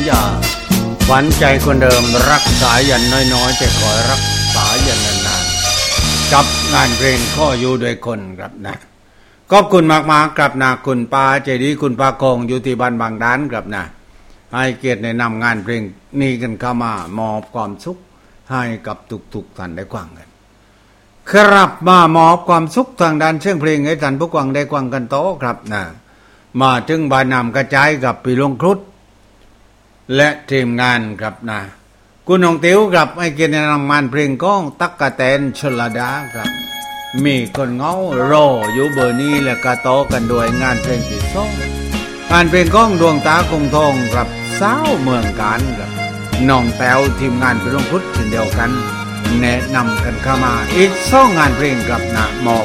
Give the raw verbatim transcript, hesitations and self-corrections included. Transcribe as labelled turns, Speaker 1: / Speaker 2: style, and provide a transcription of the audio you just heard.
Speaker 1: ญาหวานใจคนเดิมรักษายันน้อยๆแต่ขอรักษายันนานๆกับงานเพลงข้ออยู่ด้วยคนครับนะขอบคุณมากๆครับนะคุณป้าใจดีคุณป้าคงอยู่ที่บ้านบางด้านครับนะให้เกียรติแนะนำงานเพลงนี้กันเข้ามามอบความสุขให้กับทุกๆท่านได้ฟังกันครับมามอบความสุขทางด้านเสียงเพลงให้ท่านผู้ฟังได้ฟังกันโตครับนะมาถึงบานนำกระจายกับพี่ลงครุฑและทีมงานครับนะคุณน้องติ๋วครับให้เกียรติแนะนำงานเพลงก้องตั๊กแตนชลดาครับมีคนเงารออยู่เบอร์นี้และกระโตกันด้วยงานเพลงที่สองงานเพลงก้องดวงตาคงทองครับสาวเมืองการครับน้องแต้วทีมงานพี่ลงครุฑเช่นเดียวกันแนะนำกันเข้ามาอีกสองงานเพลงครับนะมอบ